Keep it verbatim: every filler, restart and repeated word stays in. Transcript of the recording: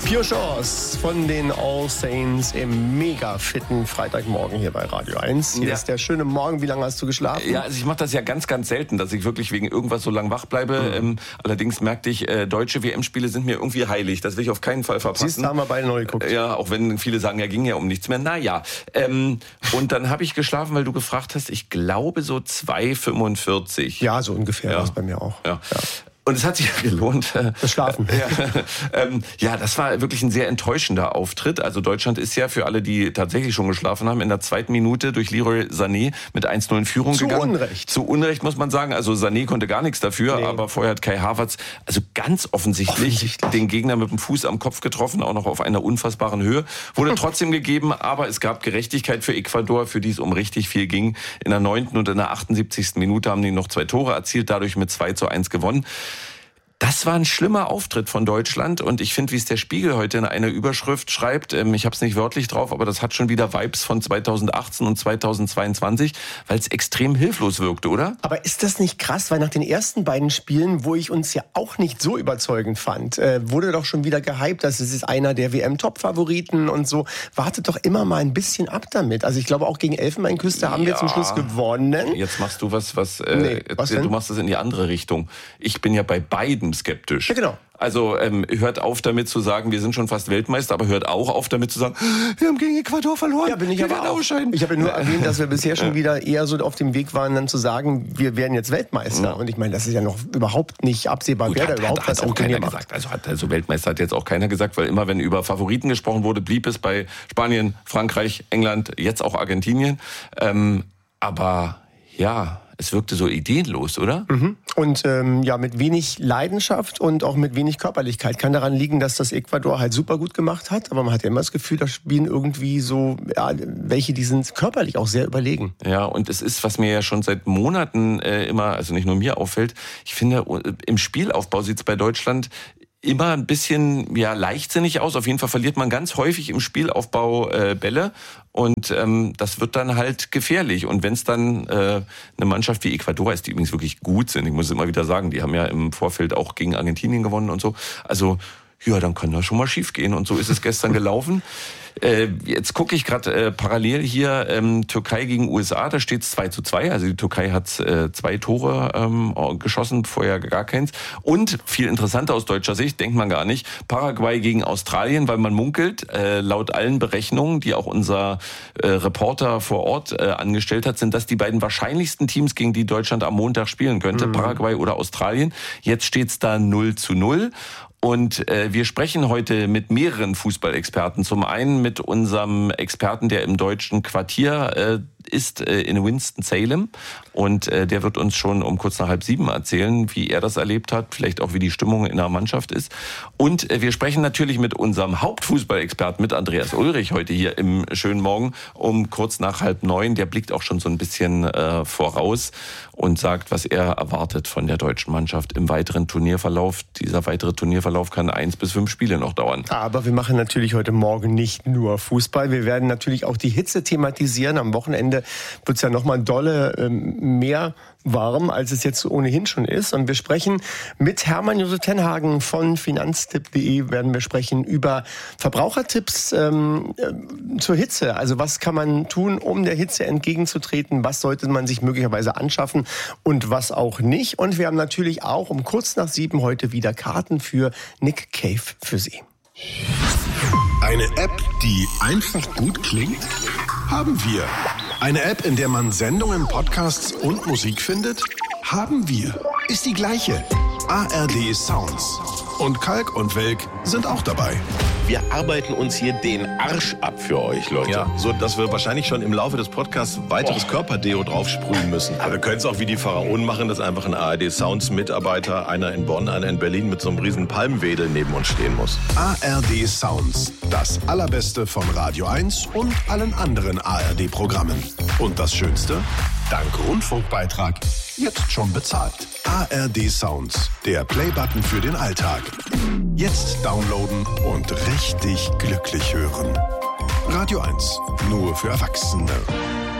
Pure Chance von den All Saints im mega fitten Freitagmorgen hier bei Radio eins. Hier ja. ist der schöne Morgen. Wie lange hast du geschlafen? Ja, also ich mache das ja ganz, ganz selten, dass ich wirklich wegen irgendwas so lang wach bleibe. Mhm. Ähm, allerdings merkte ich, äh, deutsche W M-Spiele sind mir irgendwie heilig. Das will ich auf keinen Fall verpassen. Siehst du, haben wir beide neu geguckt. Äh, ja, auch wenn viele sagen, ja, ging ja um nichts mehr. Naja, ähm, und dann habe ich geschlafen, weil du gefragt hast, ich glaube so zwei fünfundvierzig. Ja, so ungefähr ja. war es bei mir auch. Ja. ja. Und es hat sich gelohnt. Das Schlafen. Ja, ähm, ja, das war wirklich ein sehr enttäuschender Auftritt. Also Deutschland ist ja für alle, die tatsächlich schon geschlafen haben, in der zweiten Minute durch Leroy Sané mit eins null in Führung Zu gegangen. Zu Unrecht. Zu Unrecht, muss man sagen. Also Sané konnte gar nichts dafür, nee. aber vorher hat Kai Havertz also ganz offensichtlich, offensichtlich den Gegner mit dem Fuß am Kopf getroffen, auch noch auf einer unfassbaren Höhe. Wurde trotzdem gegeben, aber es gab Gerechtigkeit für Ecuador, für die es um richtig viel ging. In der neunten und in der achtundsiebzigsten Minute haben die noch zwei Tore erzielt, dadurch mit zwei zu eins gewonnen. Das war ein schlimmer Auftritt von Deutschland und ich finde, wie es der Spiegel heute in einer Überschrift schreibt, ähm, ich habe es nicht wörtlich drauf, aber das hat schon wieder Vibes von zweitausendachtzehn und zweitausendzweiundzwanzig, weil es extrem hilflos wirkte, oder? Aber ist das nicht krass, weil nach den ersten beiden Spielen, wo ich uns ja auch nicht so überzeugend fand, äh, wurde doch schon wieder gehypt, dass es ist einer der W M-Top-Favoriten und so. Wartet doch immer mal ein bisschen ab damit. Also ich glaube, auch gegen Elfenbeinküste haben ja. wir zum Schluss gewonnen. Jetzt machst du was, was, äh, nee, was du machst das in die andere Richtung. Ich bin ja bei beiden skeptisch. Ja, genau. Also ähm, hört auf damit zu sagen, wir sind schon fast Weltmeister, aber hört auch auf damit zu sagen, wir haben gegen Ecuador verloren. Ja, bin ich aber auch. Ausscheiden. Ich habe ja nur erwähnt, dass wir bisher schon wieder eher so auf dem Weg waren, dann zu sagen, wir werden jetzt Weltmeister. Ja. Und ich meine, das ist ja noch überhaupt nicht absehbar, Gut, wer hat, da überhaupt hat, was hat auch keiner macht. gesagt. Also hat also Weltmeister hat jetzt auch keiner gesagt, weil immer wenn über Favoriten gesprochen wurde, blieb es bei Spanien, Frankreich, England, jetzt auch Argentinien. Ähm, aber ja, es wirkte so ideenlos, oder? Mhm. Und ähm, ja, mit wenig Leidenschaft und auch mit wenig Körperlichkeit. Kann daran liegen, dass das Ecuador halt super gut gemacht hat. Aber man hat ja immer das Gefühl, da spielen irgendwie so, ja, welche, die sind körperlich auch sehr überlegen. Ja, und es ist, was mir ja schon seit Monaten äh, immer, also nicht nur mir auffällt, ich finde, im Spielaufbau sieht es bei Deutschland immer ein bisschen ja leichtsinnig aus. Auf jeden Fall verliert man ganz häufig im Spielaufbau äh, Bälle und ähm, das wird dann halt gefährlich. Und wenn es dann äh, eine Mannschaft wie Ecuador ist, die übrigens wirklich gut sind, ich muss es immer wieder sagen, die haben ja im Vorfeld auch gegen Argentinien gewonnen und so, also ja, dann kann das schon mal schief gehen. Und so ist es gestern gelaufen. Äh, jetzt gucke ich gerade äh, parallel hier ähm, Türkei gegen U S A, da steht es zwei zu zwei. Also die Türkei hat äh, zwei Tore ähm, geschossen, vorher gar keins. Und viel interessanter aus deutscher Sicht, denkt man gar nicht, Paraguay gegen Australien, weil man munkelt, äh, laut allen Berechnungen, die auch unser äh, Reporter vor Ort äh, angestellt hat, sind das die beiden wahrscheinlichsten Teams, gegen die Deutschland am Montag spielen könnte, mhm. Paraguay oder Australien. Jetzt steht es da null zu null. Und äh, wir sprechen heute mit mehreren Fußballexperten. Zum einen mit unserem Experten, der im deutschen Quartier äh, ist, äh, in Winston-Salem. Und äh, der wird uns schon um kurz nach halb sieben erzählen, wie er das erlebt hat, vielleicht auch wie die Stimmung in der Mannschaft ist. Und äh, wir sprechen natürlich mit unserem Hauptfußballexperten, mit Andreas Ulrich, heute hier im schönen Morgen um kurz nach halb neun. Der blickt auch schon so ein bisschen äh, voraus und sagt, was er erwartet von der deutschen Mannschaft im weiteren Turnierverlauf. Dieser weitere Turnierverlauf kann eins bis fünf Spiele noch dauern. Aber wir machen natürlich heute Morgen nicht nur Fußball. Wir werden natürlich auch die Hitze thematisieren. Am Wochenende wird es ja nochmal dolle ähm, mehr warm, als es jetzt ohnehin schon ist. Und wir sprechen mit Hermann Josef Tenhagen von Finanztipp punkt de, werden wir sprechen über Verbrauchertipps ähm, äh, zur Hitze. Also was kann man tun, um der Hitze entgegenzutreten? Was sollte man sich möglicherweise anschaffen und was auch nicht? Und wir haben natürlich auch um kurz nach sieben heute wieder Karten für Nick Cave für Sie. Eine App, die einfach gut klingt? Haben wir. Eine App, in der man Sendungen, Podcasts und Musik findet? Haben wir. Ist die gleiche. A R D Sounds. Und Kalk und Welk sind auch dabei. Wir arbeiten uns hier den Arsch ab für euch, Leute. Ja, so dass wir wahrscheinlich schon im Laufe des Podcasts weiteres oh. Körperdeo draufsprühen müssen. Aber wir können es auch wie die Pharaonen machen, dass einfach ein A R D Sounds Mitarbeiter, einer in Bonn, einer in Berlin mit so einem riesen Palmwedel neben uns stehen muss. A R D Sounds. Das Allerbeste von Radio eins und allen anderen A R D-Programmen. Und das Schönste? Dank Rundfunkbeitrag jetzt schon bezahlt. A R D Sounds, der Playbutton für den Alltag. Jetzt downloaden und richtig glücklich hören. Radio eins, nur für Erwachsene.